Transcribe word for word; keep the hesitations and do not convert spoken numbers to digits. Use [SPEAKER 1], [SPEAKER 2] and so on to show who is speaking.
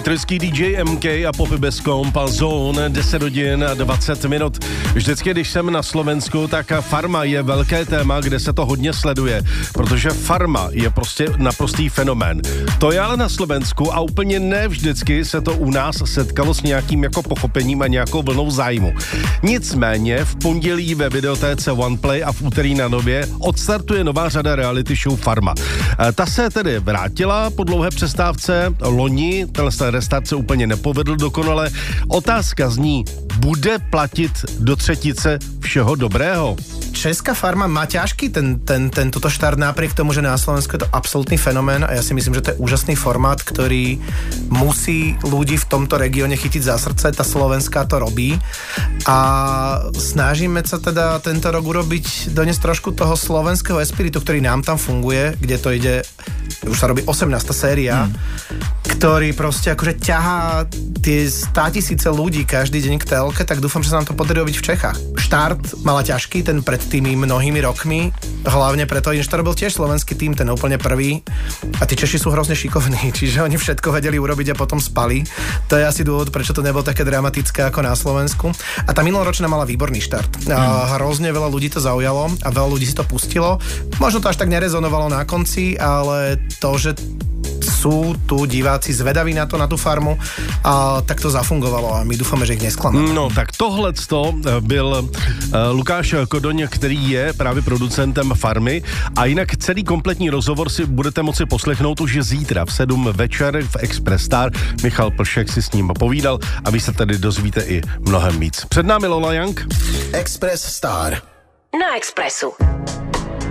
[SPEAKER 1] Detroitský D J M K a Poppy bez kompa Zone, deset hodin a dvacet minut. Vždycky, když jsem na Slovensku, tak farma je velké téma, kde se to hodně sleduje, protože farma je prostě naprostý fenomén. To je ale na Slovensku a úplně ne vždycky se to u nás setkalo s nějakým jako pochopením a nějakou vlnou zájmu. Nicméně v pondělí ve videotéce OnePlay a v úterý na Nově odstartuje nová řada reality show Farma. Ta se tedy vrátila po dlouhé přestávce loni, tenhle restart se úplně nepovedl dokonale. Otázka zní, bude platit do třetice všeho dobrého?
[SPEAKER 2] Česká farma má ťažký ten, ten, ten toto štart napriek tomu, že na Slovensku je to absolútny fenomén a ja si myslím, že to je úžasný formát, ktorý musí ľudí v tomto regióne chytiť za srdce, tá slovenská to robí a snažíme sa teda tento rok urobiť, doniesť trošku toho slovenského espiritu, ktorý nám tam funguje, kde to ide, už sa robí osemnásta séria, hmm. ktorý proste akože ťahá tie státisíce ľudí každý deň k telke, tak dúfam, že sa nám to podarí robiť v Čechách. Štart mala ťažký, ten pred tými mnohými rokmi, hlavne preto, že to robil tiež slovenský tím, ten úplne prvý a tí Češi sú hrozne šikovní, čiže oni všetko vedeli urobiť a potom spali. To je asi dôvod, prečo to nebolo také dramatické ako na Slovensku. A tá minuloročná mala výborný štart. A hrozne veľa ľudí to zaujalo a veľa ľudí si to pustilo. Možno to až tak nerezonovalo na konci, ale to, že sú tu diváci zvedaví na to, na tú farmu a tak to zafungovalo a my dúfame, že ich nesklamáme.
[SPEAKER 1] No tak tohleto byl Lukáš Kodoň, který je právě producentem Farmy a jinak celý kompletní rozhovor si budete moci poslechnout už zítra v sedm večer v Express Star. Michal Plšek si s ním povídal a vy se tady dozvíte i mnohem víc. Před námi Lola Young.
[SPEAKER 3] Express Star.
[SPEAKER 4] Na Expressu.